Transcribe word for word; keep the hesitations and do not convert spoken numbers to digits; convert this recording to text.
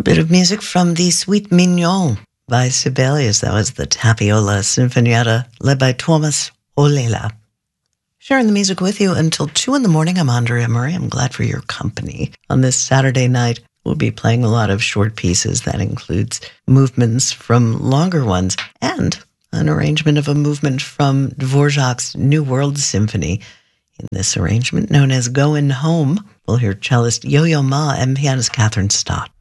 bit of music from the Suite Mignon by Sibelius. That was the Tapiola Sinfonietta, led by Thomas Olela. Sharing the music with you until two in the morning. I'm Andrea Murray. I'm glad for your company. On this Saturday night, we'll be playing a lot of short pieces. That includes movements from longer ones and an arrangement of a movement from Dvorak's New World Symphony. In this arrangement known as Goin' Home, we'll hear cellist Yo-Yo Ma and pianist Catherine Stott.